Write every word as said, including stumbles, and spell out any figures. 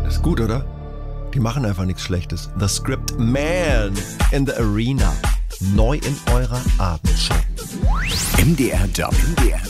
Ist gut, oder? Die machen einfach nichts Schlechtes. The Script Man in the Arena. Neu in eurer Abendshow. M D R Job. M D R